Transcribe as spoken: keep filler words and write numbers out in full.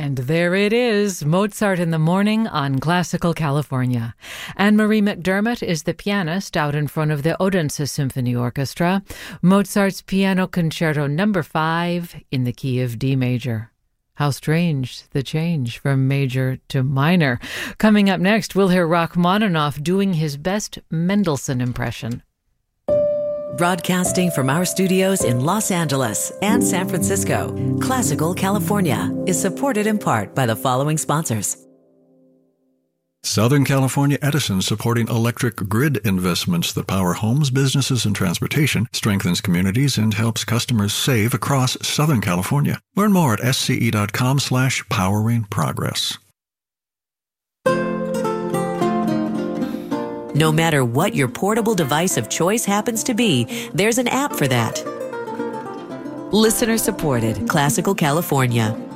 And there it is, Mozart in the Morning on Classical California. Anne-Marie McDermott is the pianist out in front of the Odense Symphony Orchestra. Mozart's Piano Concerto number five in the key of D major. How strange, the change from major to minor. Coming up next, we'll hear Rachmaninoff doing his best Mendelssohn impression. Broadcasting from our studios in Los Angeles and San Francisco, Classical California is supported in part by the following sponsors. Southern California Edison, supporting electric grid investments that power homes, businesses, and transportation, strengthens communities, and helps customers save across Southern California. Learn more at sce.com slash powering progress. No matter what your portable device of choice happens to be, there's an app for that. Listener supported, Classical California.